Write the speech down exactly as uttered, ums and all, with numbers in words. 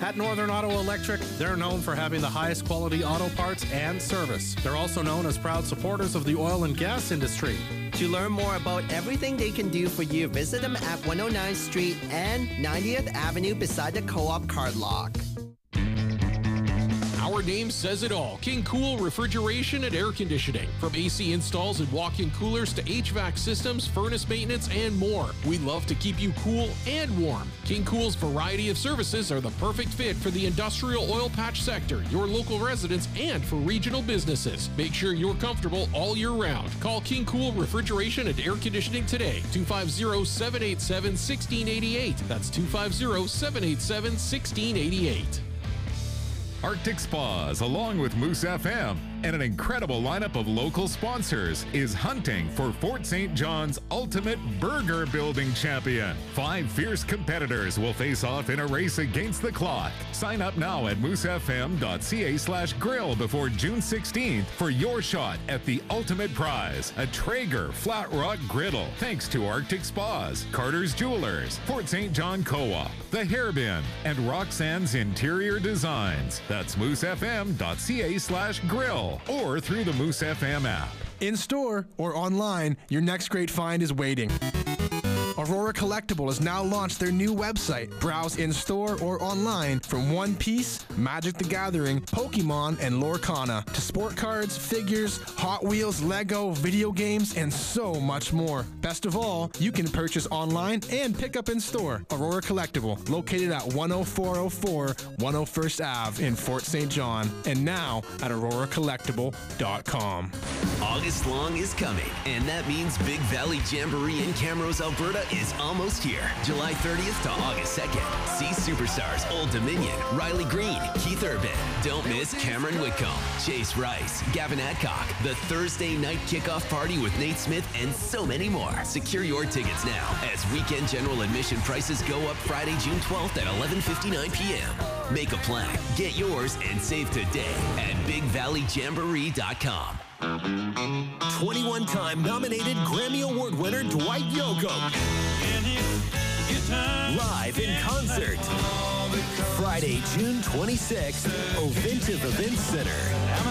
At Northern Auto Electric, they're known for having the highest quality auto parts and service. They're also known as proud supporters of the oil and gas industry. To learn more about everything they can do for you, visit them at one oh ninth Street and ninetieth Avenue beside the Co-op Card Lock. Our name says it all. King Cool Refrigeration and Air Conditioning. From A C installs and walk-in coolers to H V A C systems, furnace maintenance, and more. We love to keep you cool and warm. King Cool's variety of services are the perfect fit for the industrial oil patch sector, your local residents, and for regional businesses. Make sure you're comfortable all year round. Call King Cool Refrigeration and Air Conditioning today. two five zero, seven eight seven, one six eight eight. That's two five zero, seven eight seven, one six eight eight. Arctic Spas, along with Moose F M, and an incredible lineup of local sponsors, is hunting for Fort Saint John's ultimate burger building champion. Five fierce competitors will face off in a race against the clock. Sign up now at moosefm.ca slash grill before June sixteenth for your shot at the ultimate prize, a Traeger Flat Rock Griddle. Thanks to Arctic Spas, Carter's Jewelers, Fort Saint John Co-op, The Hairbin, and Roxanne's Interior Designs. That's moosefm.ca slash grill or through the Moose F M app. In store or online, your next great find is waiting. Aurora Collectible has now launched their new website. Browse in-store or online from One Piece, Magic the Gathering, Pokemon, and Lorcana to sport cards, figures, Hot Wheels, Lego, video games, and so much more. Best of all, you can purchase online and pick up in store. Aurora Collectible, located at one oh four oh four one oh first Avenue in Fort Saint John, and now at aurora collectible dot com. August long is coming, and that means Big Valley Jamboree in Camrose, Alberta is almost here. July thirtieth to August second. See superstars Old Dominion, Riley Green, Keith Urban. Don't miss Cameron Whitcomb, Chase Rice, Gavin Adcock, the Thursday night kickoff party with Nate Smith, and so many more. Secure your tickets now as weekend general admission prices go up Friday, June twelfth at eleven fifty-nine p.m. Make a plan, get yours, and save today at big valley jamboree dot com. twenty-one time nominated Grammy Award winner Dwight Yoakam. Live in concert. Friday, June twenty-sixth, Ovintiv Events Center.